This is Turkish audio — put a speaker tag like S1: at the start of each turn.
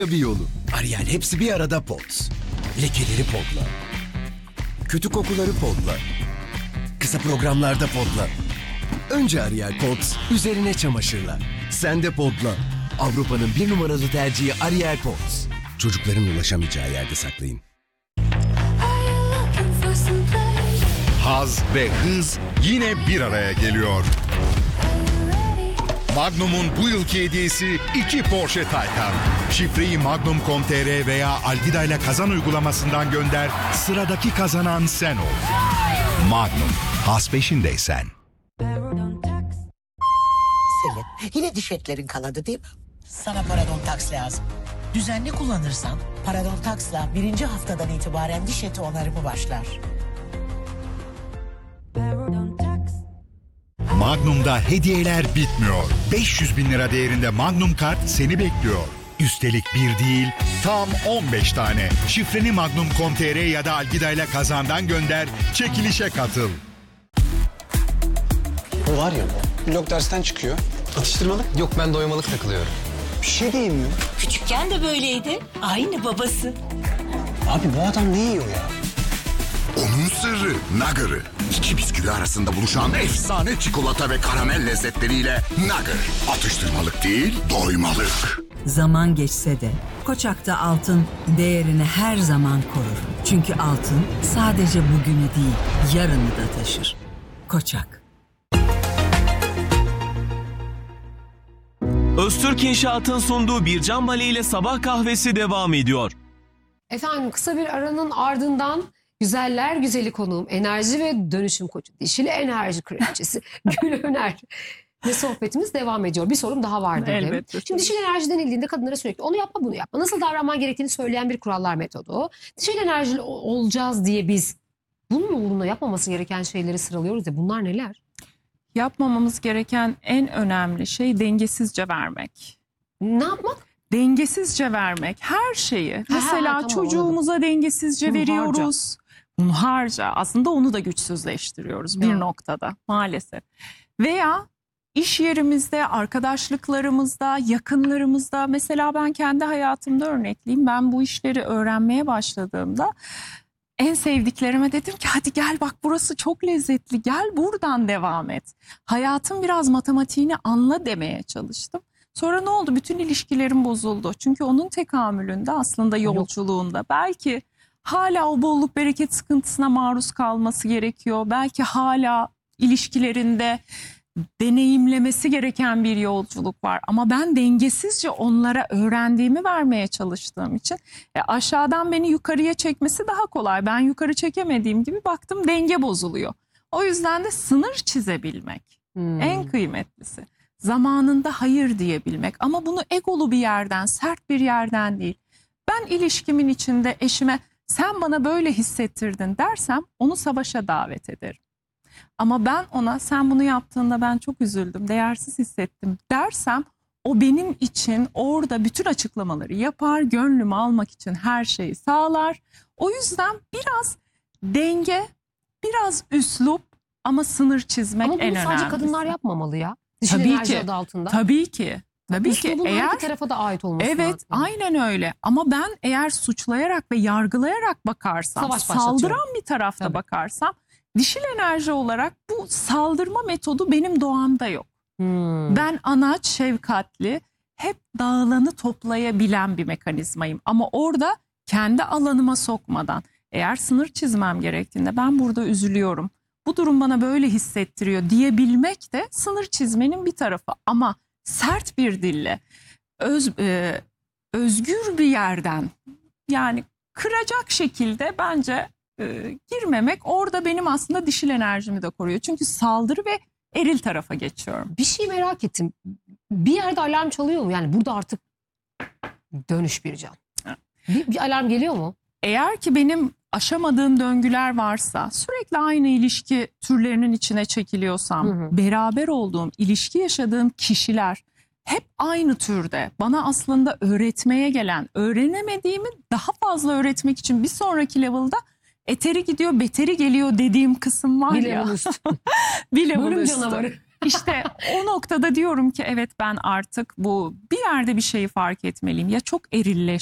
S1: bir yolu. Ariel hepsi bir arada Pods. Lekeleri podla. Kötü kokuları podla. Kısa programlarda podla. Önce Ariel Pods, üzerine çamaşırla. Sen de podla. Avrupa'nın bir numaralı tercihi Ariel Pods. Çocukların ulaşamayacağı yerde saklayın.
S2: Haz ve hız yine bir araya geliyor. Magnum'un bu yılki hediyesi 2 Porsche Taycan. Şifreyi magnum.com.tr veya Algida ile kazan uygulamasından gönder. Sıradaki kazanan sen ol. Magnum, haz peşindeysen.
S3: Selin, yine diş etlerin kanadı değil mi?
S4: Sana Parodontax lazım. Düzenli kullanırsan Parodontax'la 1. haftadan itibaren diş eti onarımı başlar.
S2: Magnum'da hediyeler bitmiyor. 500 bin lira değerinde Magnum kart seni bekliyor. Üstelik bir değil, tam 15 tane. Şifreni magnum.com.tr ya da Algida ile kazandan gönder, çekilişe katıl.
S5: Bu var ya, blok dersten çıkıyor. Atıştırmalık.
S6: Yok, ben doymalık takılıyorum.
S5: Bir şey de yemiyor.
S7: Küçükken de böyleydi. Aynı babası.
S5: Abi bu adam ne yiyor ya?
S8: Onun sırrı Nugger'ı. İki bisküvi arasında buluşan efsane çikolata ve karamel lezzetleriyle Nugger. Atıştırmalık değil, doymalık.
S9: Zaman geçse de Koçak'ta altın değerini her zaman korur. Çünkü altın sadece bugünü değil, yarını da taşır. Koçak.
S10: Öztürk İnşaat'ın sunduğu Bircan Bali ile sabah kahvesi devam ediyor.
S11: Efendim kısa bir aranın ardından güzeller güzeli konuğum, enerji ve dönüşüm koçu, dişili enerji kraliçesi Gül Öner ve sohbetimiz devam ediyor. Bir sorum daha vardı.
S12: Elbette.
S11: Şimdi dişil enerji denildiğinde kadınlara sürekli onu yapma bunu yapma, nasıl davranman gerektiğini söyleyen bir kurallar metodu. Dişil enerjili olacağız diye biz bunun uğruna yapmaması gereken şeyleri sıralıyoruz ya, bunlar neler?
S12: Yapmamamız gereken en önemli şey dengesizce vermek.
S11: Ne yapmak?
S12: Dengesizce vermek her şeyi. Mesela
S11: tamam,
S12: çocuğumuza
S11: anladım.
S12: dengesizce
S11: Bunu
S12: veriyoruz. Bunu harca. Aslında onu da güçsüzleştiriyoruz bir noktada maalesef. Veya iş yerimizde, arkadaşlıklarımızda, yakınlarımızda. Mesela ben kendi hayatımda örnekleyeyim. Ben bu işleri öğrenmeye başladığımda en sevdiklerime dedim ki hadi gel bak burası çok lezzetli, gel buradan devam et. Hayatın biraz matematiğini anla demeye çalıştım. Sonra ne oldu? Bütün ilişkilerim bozuldu. Çünkü onun tekamülünde, aslında yolculuğunda belki hala o bolluk bereket sıkıntısına maruz kalması gerekiyor. Belki hala ilişkilerinde deneyimlemesi gereken bir yolculuk var. Ama ben dengesizce onlara öğrendiğimi vermeye çalıştığım için aşağıdan beni yukarıya çekmesi daha kolay. Ben yukarı çekemediğim gibi baktım denge bozuluyor. O yüzden de sınır çizebilmek en kıymetlisi. Zamanında hayır diyebilmek, ama bunu egolu bir yerden, sert bir yerden değil. Ben ilişkimin içinde eşime sen bana böyle hissettirdin dersem onu savaşa davet ederim. Ama ben ona sen bunu yaptığında ben çok üzüldüm, değersiz hissettim dersem o benim için orada bütün açıklamaları yapar, gönlümü almak için her şeyi sağlar. O yüzden biraz denge, biraz üslup ama sınır çizmek en önemlisi.
S11: Ama bunu sadece kadınlar yapmamalı ya. Dişil
S12: Tabii
S11: enerji
S12: ki.
S11: adı altında.
S12: Tabii ki. Tabii ki.
S11: Üslubun her iki tarafa da ait olması lazım.
S12: Evet, aynen öyle. Ama ben eğer suçlayarak ve yargılayarak bakarsam,
S11: Savaş
S12: saldıran bir tarafta bakarsam, dişil enerji olarak bu saldırma metodu benim doğamda yok. Ben anaç, şefkatli, hep dağılanı toplayabilen bir mekanizmayım. Ama orada kendi alanıma sokmadan, eğer sınır çizmem gerektiğinde ben burada üzülüyorum, bu durum bana böyle hissettiriyor diyebilmek de sınır çizmenin bir tarafı. Ama sert bir dille, özgür bir yerden, yani kıracak şekilde bence girmemek orada benim aslında dişil enerjimi de koruyor. Çünkü saldırı ve eril tarafa geçiyorum.
S11: Bir şey merak ettim. Bir yerde alarm çalıyor mu? Yani burada artık dönüş Bircan. Bir alarm geliyor mu?
S12: Eğer ki benim aşamadığım döngüler varsa, sürekli aynı ilişki türlerinin içine çekiliyorsam, beraber olduğum, ilişki yaşadığım kişiler hep aynı türde, bana aslında öğretmeye gelen, öğrenemediğimi daha fazla öğretmek için bir sonraki level'da eteri gidiyor, beteri geliyor dediğim kısım var
S11: Bir
S12: ya.
S11: level üstü.
S12: Bir level
S11: Bölüm
S12: üstü.
S11: canavarı.
S12: İşte o noktada diyorum ki evet ben artık bu bir yerde bir şeyi fark etmeliyim. Ya çok